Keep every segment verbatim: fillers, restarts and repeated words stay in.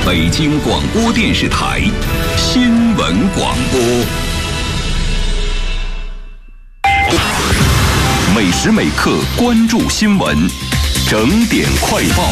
北京广播电视台新闻广播。每时每刻关注新闻，整点快报。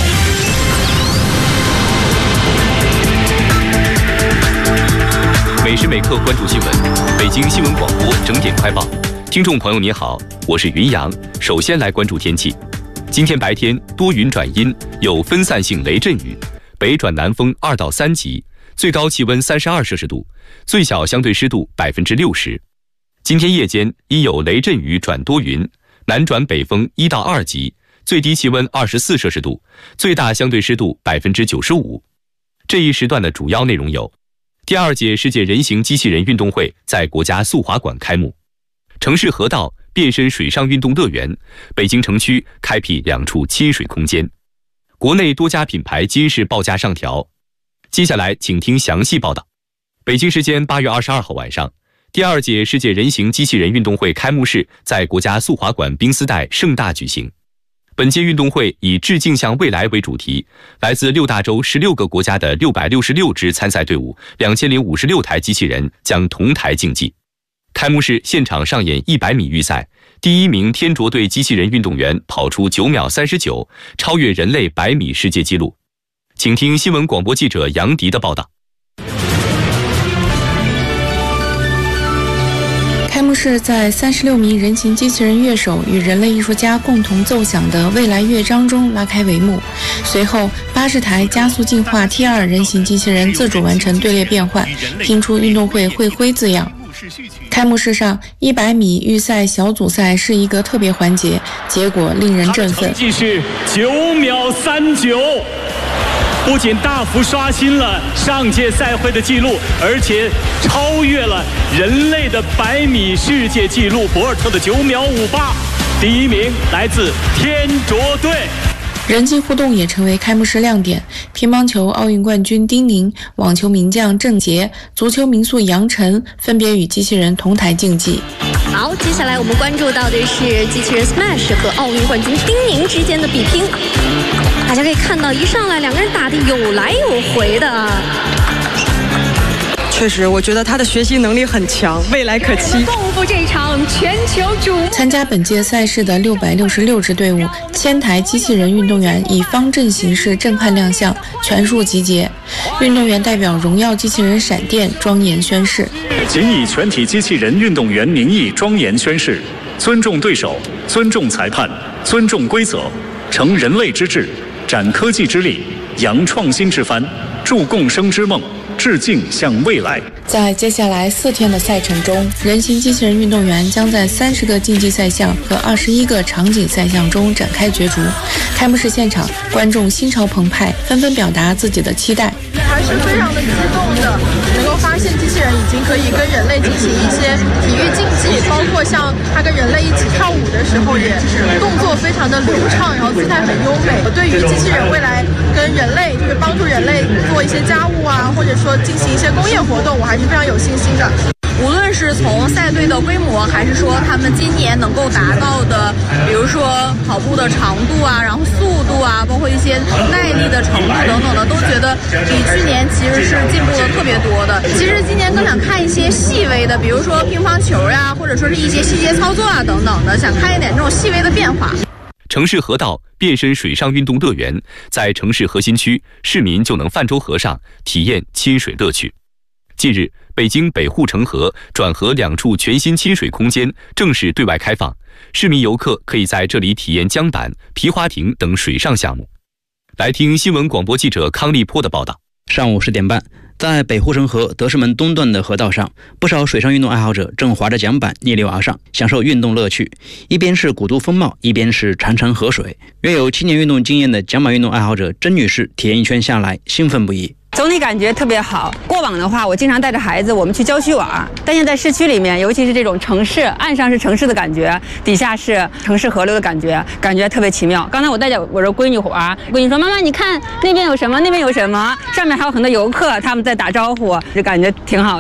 每时每刻关注新闻，北京新闻广播整点快报。听众朋友你好，我是云阳。首先来关注天气。今天白天多云转阴，有分散性雷阵雨，北转南风二到三级，最高气温三十二摄氏度，最小相对湿度百分之六十。今天夜间依有雷阵雨转多云，南转北风一到二级，最低气温二十四摄氏度，最大相对湿度百分之九十五。这一时段的主要内容有：第二届世界人形机器人运动会在国家速滑馆开幕，城市河道变身水上运动乐园，北京城区开辟两处亲水空间，国内多家品牌今日报价上调。接下来请听详细报道。北京时间八月二十二号晚上，第二届世界人形机器人运动会开幕式在国家速滑馆冰丝带盛大举行。本届运动会以致敬向未来为主题，来自六大洲十六个国家的六百六十六支参赛队伍，两千零五十六台机器人将同台竞技。开幕式现场上演一百米预赛，第一名天卓队机器人运动员跑出九秒三十九，超越人类百米世界纪录。请听新闻广播记者杨迪的报道。 开幕式在三十六名人形机器人乐手与人类艺术家共同奏响的未来乐章中拉开帷幕。随后，八十台加速进化 T 二 人形机器人自主完成队列变换，拼出运动会会徽字样。开幕式上，一百米预赛小组赛是一个特别环节，结果令人振奋。 成绩是九秒三九。不仅大幅刷新了上届赛会的记录，而且超越了人类的百米世界纪录博尔特的九秒五八。第一名来自天卓队。 人机互动也成为开幕式亮点，乒乓球奥运冠军丁宁、网球名将郑洁、足球名宿杨晨分别与机器人同台竞技。 好，接下来我们关注到的是机器人 Smash 和奥运冠军丁宁之间的比拼。大家可以看到，一上来两个人打得有来有回的。 确实，我觉得他的学习能力很强，未来可期。 共赴这场全球瞩目。 参加本届赛事的六百六十六支队伍，千台机器人运动员以方阵形式震撼亮相，全数集结。运动员代表荣耀机器人闪电庄严宣誓。 谨以全体机器人运动员名义庄严宣誓，尊重对手，尊重裁判，尊重规则，成人类之志，展科技之力，扬创新之帆，铸共生之梦，致敬向未来。 在接下来四天的赛程中，人形机器人运动员将在三十个竞技赛项和二十一个场景赛项中展开角逐。开幕式现场，观众心潮澎湃，纷纷表达自己的期待。 还是非常的激动的，能够发现机器人已经可以跟人类进行一些体育竞技，包括像它跟人类一起跳舞的时候，也动作非常的流畅，然后姿态很优美。我对于机器人未来跟人类，就是帮助人类做一些家务啊，或者说进行一些工业活动，我还是非常有信心的。 无论是从赛队的规模，还是说他们今年能够达到的，比如说跑步的长度啊，然后速度啊，包括一些耐力的程度等等的，都觉得比去年其实是进步的特别多的。其实今年更想看一些细微的，比如说乒乓球呀、啊，或者说是一些细节操作啊等等的，想看一点这种细微的变化。 城市河道变身水上运动乐园在城市核心区，市民就能泛舟河上，体验亲水乐趣。近日，北京北护城河转河两处全新亲水空间正式对外开放，市民游客可以在这里体验桨板、皮划艇等水上项目。来听新闻广播记者康立波的报道。 上午十点半，在北护城河德胜门东段的河道上，不少水上运动爱好者正划着桨板逆流而上，享受运动乐趣。一边是古都风貌，一边是潺潺河水。约有七年运动经验的桨板运动爱好者甄女士体验一圈下来，兴奋不已。 总体感觉特别好。过往的话，我经常带着孩子我们去郊区玩，但现在市区里面，尤其是这种城市，岸上是城市的感觉，底下是城市河流的感觉，感觉特别奇妙。刚才我带着我的闺女玩，闺女说：“妈妈，你看那边有什么？那边有什么？”上面还有很多游客，他们在打招呼，就感觉挺好的。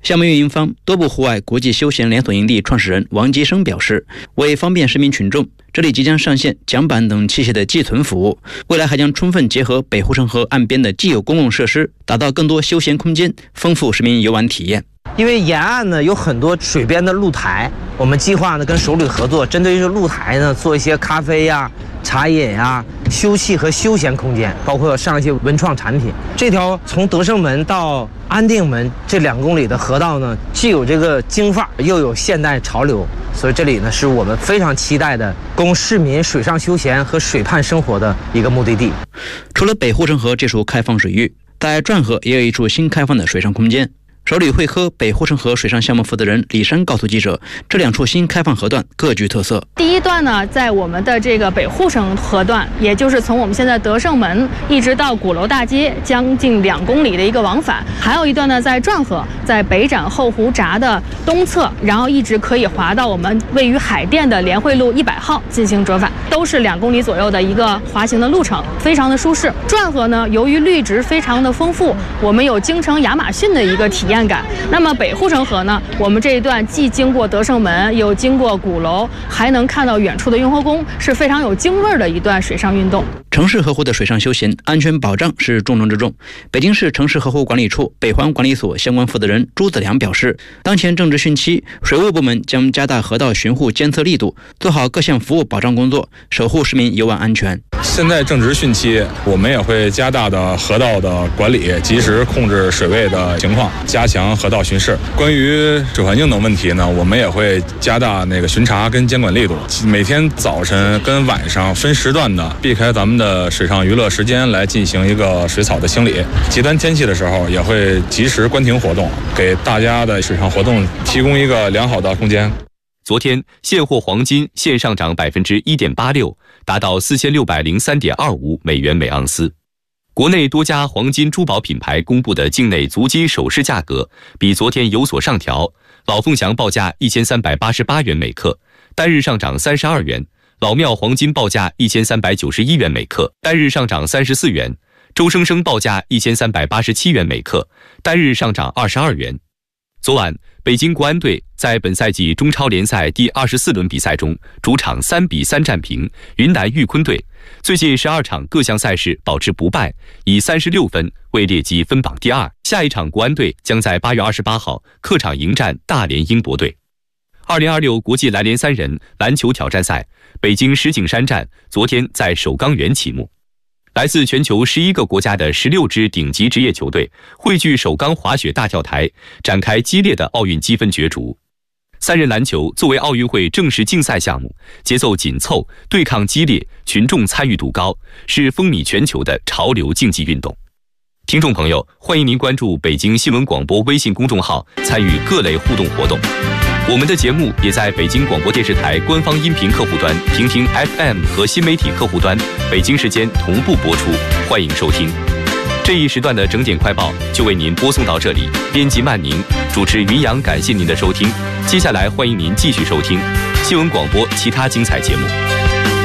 项目运营方多部户外国际休闲连锁营地创始人王吉生表示，为方便市民群众，这里即将上线桨板等器械的寄存服务，未来还将充分结合北护城河岸边的既有公共设施，打造更多休闲空间，丰富市民游玩体验。 因为沿岸呢有很多水边的露台，我们计划呢跟首旅合作，针对这露台呢做一些咖啡呀、茶饮呀、休憩和休闲空间，包括上一些文创产品。这条从德胜门到安定门这两公里的河道呢，既有这个京范儿，又有现代潮流，所以这里呢是我们非常期待的供市民水上休闲和水畔生活的一个目的地。 除了北护城河这处开放水域，在转河也有一处新开放的水上空间。首旅会科北护城河水上项目负责人李珊告诉记者，这两处新开放河段各具特色。 第一段呢，在我们的这个北护城河段，也就是从我们现在德胜门一直到鼓楼大街，将近两公里的一个往返。还有一段呢，在转河，在北展后湖闸的东侧，然后一直可以滑到我们位于海淀的联汇路一百号进行折返，都是两公里左右的一个滑行的路程，非常的舒适。转河呢，由于绿植非常的丰富，我们有京城亚马逊的一个体验感。那么北护城河呢，我们这一段既经过德胜门，又经过鼓楼，还能看到远处的雍和宫，是非常有京味儿的一段水上运动。 城市河湖的水上休闲安全保障是重中之重。北京市城市河湖管理处北环管理所相关负责人朱子良表示，当前正值汛期，水务部门将加大河道巡护监测力度，做好各项服务保障工作，守护市民游玩安全。 现在正值汛期，我们也会加大的河道的管理，及时控制水位的情况，加强河道巡视。关于水环境等问题呢，我们也会加大那个巡查跟监管力度，每天早晨跟晚上分时段的避开咱们的水上娱乐时间来进行一个水草的清理。极端天气的时候，也会及时关停活动，给大家的水上活动提供一个良好的空间。 昨天，现货黄金现上涨百分之一点八六，达到四千六百零三点二五美元每盎司。国内多家黄金珠宝品牌公布的境内足金首饰价格比昨天有所上调，老凤祥报价一千三百八十八元每克，单日上涨三十二元；老庙黄金报价一千三百九十一元每克，单日上涨三十四元；周生生报价一千三百八十七元每克，单日上涨二十二元。昨晚，北京国安队在本赛季中超联赛第二十四轮比赛中，主场三比三战平云南玉坤队，最近十二场各项赛事保持不败，以三十六分位列积分榜第二。下一场国安队将在八月二十八号客场迎战大连英博队。二零二六国际篮联三人篮球挑战赛北京石景山站昨天在首钢园启幕。来自全球十一个国家的十六支顶级职业球队汇聚首钢滑雪大跳台，展开激烈的奥运积分角逐。三人篮球作为奥运会正式竞赛项目，节奏紧凑，对抗激烈，群众参与度高，是风靡全球的潮流竞技运动。听众朋友，欢迎您关注北京新闻广播微信公众号，参与各类互动活动。我们的节目也在北京广播电视台官方音频客户端、婷婷 F M 和新媒体客户端，北京时间同步播出，欢迎收听。这一时段的整点快报就为您播送到这里，编辑曼宁，主持云阳，感谢您的收听。接下来欢迎您继续收听新闻广播其他精彩节目。